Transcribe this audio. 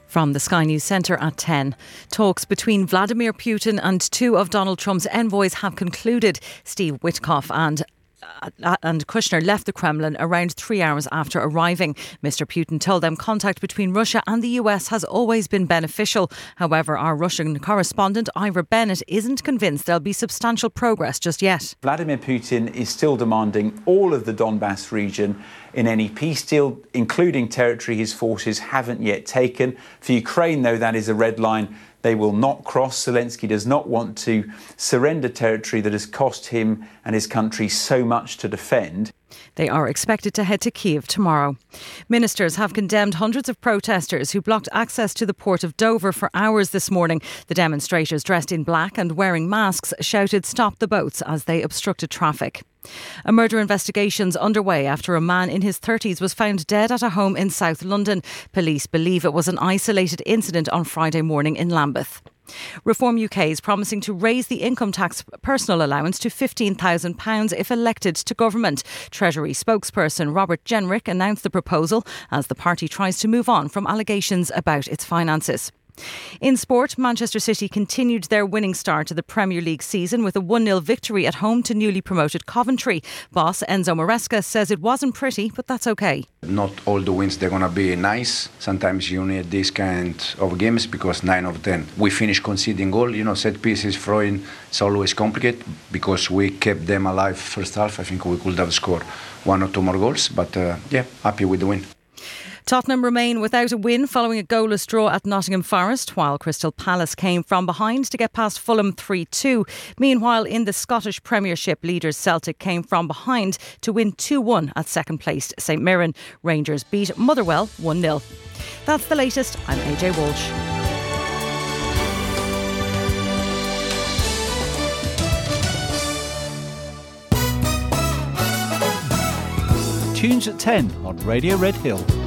From the Sky News Centre at 10. Talks between Vladimir Putin and two of Donald Trump's envoys have concluded. Steve Witkoff and Kushner left the Kremlin around 3 hours after arriving. Mr. Putin told them contact between Russia and the US has always been beneficial. However, our Russian correspondent Ira Bennett isn't convinced there'll be substantial progress just yet. Vladimir Putin is still demanding all of the Donbass region in any peace deal, including territory his forces haven't yet taken. For Ukraine, though, that is a red line they will not cross. Zelensky does not want to surrender territory that has cost him and his country so much to defend. They are expected to head to Kyiv tomorrow. Ministers have condemned hundreds of protesters who blocked access to the port of Dover for hours this morning. The demonstrators, dressed in black and wearing masks, shouted "Stop the boats" as they obstructed traffic. A murder investigation's underway after a man in his 30s was found dead at a home in South London. Police believe it was an isolated incident on Friday morning in Lambeth. Reform UK is promising to raise the income tax personal allowance to £15,000 if elected to government. Treasury spokesperson Robert Jenrick announced the proposal as the party tries to move on from allegations about its finances. In sport, Manchester City continued their winning start to the Premier League season with a 1-0 victory at home to newly promoted Coventry. Boss Enzo Maresca says it wasn't pretty, but that's okay. Not all the wins they're going to be nice. Sometimes you need this kind of games because 9 of 10 we finish conceding goal. Set pieces, throwing, it's always complicated because we kept them alive first half. I think we could have scored 1 or 2 more goals, but happy with the win. Tottenham remain without a win following a goalless draw at Nottingham Forest, while Crystal Palace came from behind to get past Fulham 3-2. Meanwhile, in the Scottish Premiership, leaders Celtic came from behind to win 2-1 at second-placed St Mirren. Rangers beat Motherwell 1-0. That's the latest. I'm AJ Walsh. Tunes at 10 on Radio Red Hill.